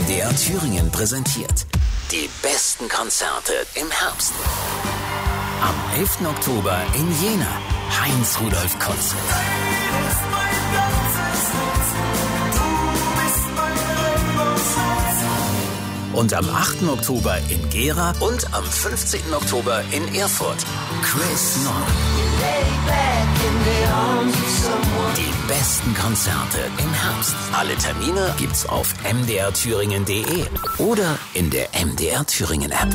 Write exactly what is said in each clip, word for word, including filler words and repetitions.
M D R Thüringen präsentiert die besten Konzerte im Herbst. Am elften Oktober in Jena, Heinz-Rudolf Konzert. Und am achten Oktober in Gera und am fünfzehnten Oktober in Erfurt, Chris Nord. Die besten Konzerte im Herbst. Alle Termine gibt's auf m d r thüringen punkt d e oder in der M D R Thüringen App.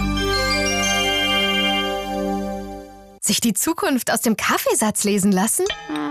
Sich die Zukunft aus dem Kaffeesatz lesen lassen?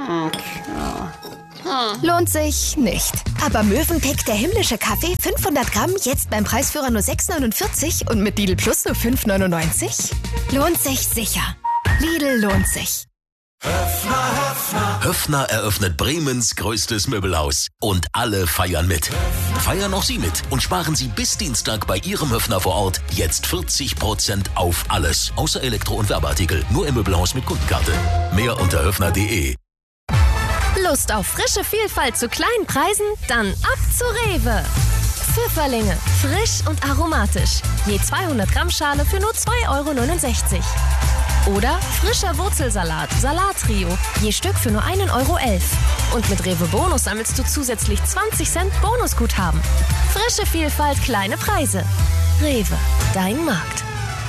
Lohnt sich nicht. Aber Mövenpick, der himmlische Kaffee, fünfhundert Gramm, jetzt beim Preisführer nur sechs neunundvierzig und mit Lidl Plus nur fünf neunundneunzig? Lohnt sich sicher. Lidl lohnt sich. Höffner, Höffner. Höffner eröffnet Bremens größtes Möbelhaus. Und alle feiern mit. Feiern auch Sie mit und sparen Sie bis Dienstag bei Ihrem Höffner vor Ort jetzt vierzig Prozent auf alles. Außer Elektro- und Werbeartikel. Nur im Möbelhaus mit Kundenkarte. Mehr unter höffner punkt d e. Lust auf frische Vielfalt zu kleinen Preisen? Dann ab zu Rewe. Pfifferlinge, frisch und aromatisch. Je zweihundert Gramm Schale für nur zwei Euro neunundsechzig. Oder frischer Wurzelsalat, Salattrio, je Stück für nur ein Euro elf. Und mit Rewe Bonus sammelst du zusätzlich zwanzig Cent Bonusguthaben. Frische Vielfalt, kleine Preise. Rewe, dein Markt.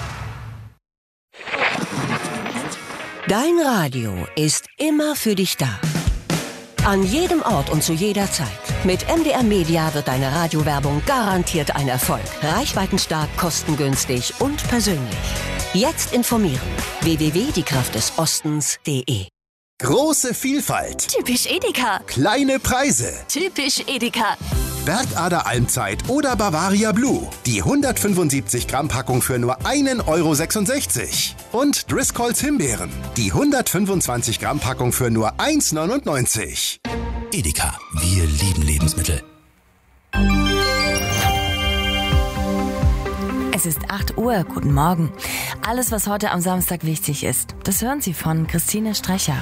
Dein Radio ist immer für dich da. An jedem Ort und zu jeder Zeit. Mit M D R Media wird deine Radiowerbung garantiert ein Erfolg. Reichweitenstark, kostengünstig und persönlich. Jetzt informieren. w w w punkt die kraft des ostens punkt d e. Große Vielfalt. Typisch Edeka. Kleine Preise. Typisch Edeka. Bergader Almzeit oder Bavaria Blue. Die hundertfünfundsiebzig Gramm Packung für nur ein Euro sechsundsechzig. Und Driscolls Himbeeren. Die hundertfünfundzwanzig Gramm Packung für nur eins neunundneunzig. Edeka, wir lieben Lebensmittel. Es ist acht Uhr, guten Morgen. Alles, was heute am Samstag wichtig ist, das hören Sie von Christine Strecher.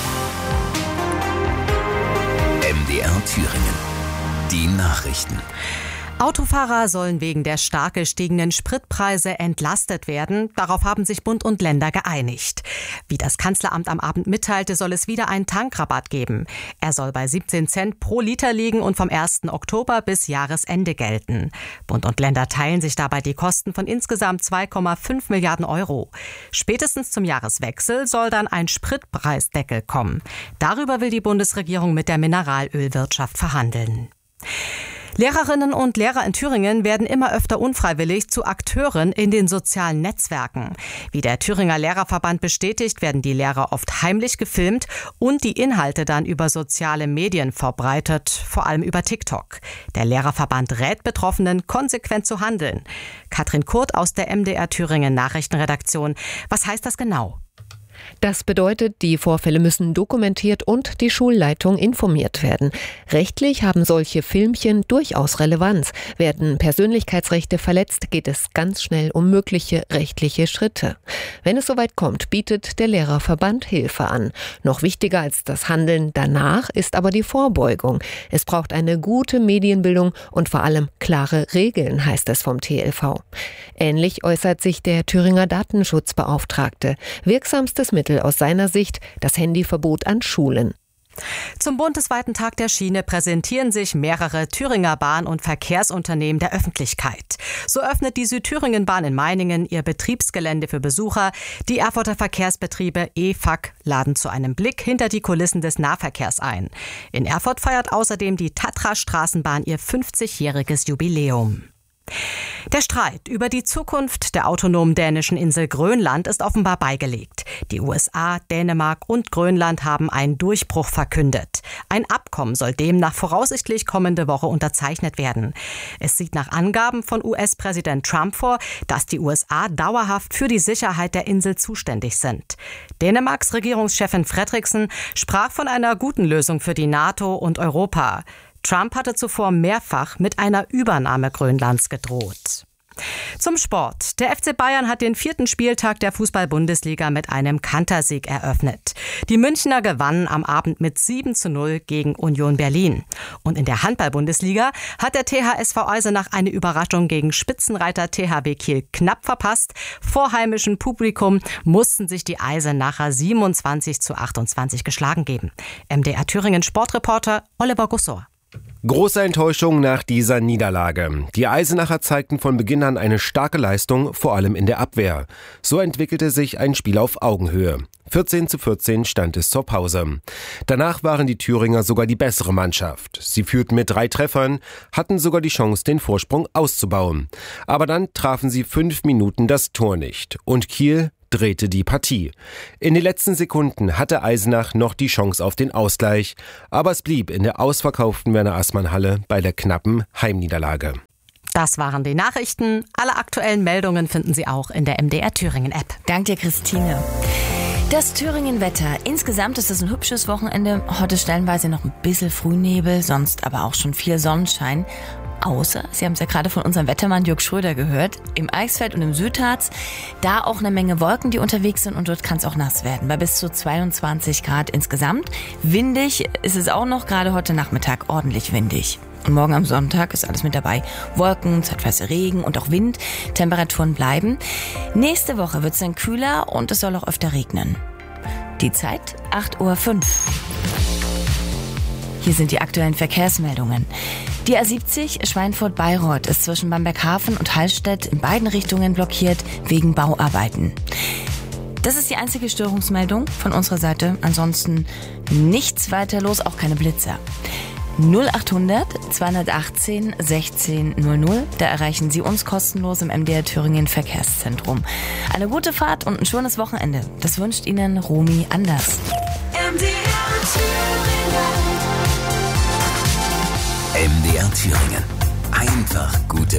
M D R Thüringen. Die Nachrichten. Autofahrer sollen wegen der stark gestiegenen Spritpreise entlastet werden. Darauf haben sich Bund und Länder geeinigt. Wie das Kanzleramt am Abend mitteilte, soll es wieder einen Tankrabatt geben. Er soll bei siebzehn Cent pro Liter liegen und vom ersten Oktober bis Jahresende gelten. Bund und Länder teilen sich dabei die Kosten von insgesamt zwei Komma fünf Milliarden Euro. Spätestens zum Jahreswechsel soll dann ein Spritpreisdeckel kommen. Darüber will die Bundesregierung mit der Mineralölwirtschaft verhandeln. Lehrerinnen und Lehrer in Thüringen werden immer öfter unfreiwillig zu Akteuren in den sozialen Netzwerken. Wie der Thüringer Lehrerverband bestätigt, werden die Lehrer oft heimlich gefilmt und die Inhalte dann über soziale Medien verbreitet, vor allem über TikTok. Der Lehrerverband rät Betroffenen, konsequent zu handeln. Katrin Kurt aus der M D R Thüringen Nachrichtenredaktion. Was heißt das genau? Das bedeutet, die Vorfälle müssen dokumentiert und die Schulleitung informiert werden. Rechtlich haben solche Filmchen durchaus Relevanz. Werden Persönlichkeitsrechte verletzt, geht es ganz schnell um mögliche rechtliche Schritte. Wenn es soweit kommt, bietet der Lehrerverband Hilfe an. Noch wichtiger als das Handeln danach ist aber die Vorbeugung. Es braucht eine gute Medienbildung und vor allem klare Regeln, heißt es vom T L V. Ähnlich äußert sich der Thüringer Datenschutzbeauftragte. Wirksamstes Mittel aus seiner Sicht das Handyverbot an Schulen. Zum bundesweiten Tag der Schiene präsentieren sich mehrere Thüringer Bahn- und Verkehrsunternehmen der Öffentlichkeit. So öffnet die Südthüringen-Bahn in Meiningen ihr Betriebsgelände für Besucher. Die Erfurter Verkehrsbetriebe E F A C laden zu einem Blick hinter die Kulissen des Nahverkehrs ein. In Erfurt feiert außerdem die Tatra-Straßenbahn ihr fünfzigjähriges Jubiläum. Der Streit über die Zukunft der autonomen dänischen Insel Grönland ist offenbar beigelegt. Die U S A, Dänemark und Grönland haben einen Durchbruch verkündet. Ein Abkommen soll demnach voraussichtlich kommende Woche unterzeichnet werden. Es sieht nach Angaben von U S-Präsident Trump vor, dass die U S A dauerhaft für die Sicherheit der Insel zuständig sind. Dänemarks Regierungschefin Frederiksen sprach von einer guten Lösung für die NATO und Europa. Trump hatte zuvor mehrfach mit einer Übernahme Grönlands gedroht. Zum Sport. Der F C Bayern hat den vierten Spieltag der Fußball-Bundesliga mit einem Kantersieg eröffnet. Die Münchner gewannen am Abend mit sieben zu null gegen Union Berlin. Und in der Handball-Bundesliga hat der T H S V Eisenach eine Überraschung gegen Spitzenreiter T H W Kiel knapp verpasst. Vor heimischem Publikum mussten sich die Eisenacher siebenundzwanzig zu achtundzwanzig geschlagen geben. M D R Thüringen Sportreporter Oliver Gussor. Große Enttäuschung nach dieser Niederlage. Die Eisenacher zeigten von Beginn an eine starke Leistung, vor allem in der Abwehr. So entwickelte sich ein Spiel auf Augenhöhe. vierzehn zu vierzehn stand es zur Pause. Danach waren die Thüringer sogar die bessere Mannschaft. Sie führten mit drei Treffern, hatten sogar die Chance, den Vorsprung auszubauen. Aber dann trafen sie fünf Minuten das Tor nicht. Und Kiel drehte die Partie. In den letzten Sekunden hatte Eisenach noch die Chance auf den Ausgleich, aber es blieb in der ausverkauften Werner-Aßmann-Halle bei der knappen Heimniederlage. Das waren die Nachrichten. Alle aktuellen Meldungen finden Sie auch in der M D R Thüringen-App. Danke dir, Christine. Das Thüringen-Wetter. Insgesamt ist es ein hübsches Wochenende. Heute stellenweise noch ein bisschen Frühnebel, sonst aber auch schon viel Sonnenschein. Außer, Sie haben es ja gerade von unserem Wettermann Jörg Schröder gehört, im Eichsfeld und im Südharz, da auch eine Menge Wolken, die unterwegs sind und dort kann es auch nass werden, bei bis zu zweiundzwanzig Grad insgesamt. Windig ist es auch noch, gerade heute Nachmittag ordentlich windig. Und morgen am Sonntag ist alles mit dabei. Wolken, zeitweise Regen und auch Wind. Temperaturen bleiben. Nächste Woche wird es dann kühler und es soll auch öfter regnen. Die Zeit acht Uhr fünf. Hier sind die aktuellen Verkehrsmeldungen. Die A siebzig Schweinfurt-Bayreuth ist zwischen Bamberghafen und Hallstedt in beiden Richtungen blockiert wegen Bauarbeiten. Das ist die einzige Störungsmeldung von unserer Seite. Ansonsten nichts weiter los, auch keine Blitzer. null achthundert zweihundertachtzehn sechzehn null null. Da erreichen Sie uns kostenlos im M D R Thüringen Verkehrszentrum. Eine gute Fahrt und ein schönes Wochenende. Das wünscht Ihnen Romy Anders. M D R Thüringen. M D R Thüringen. Einfach gute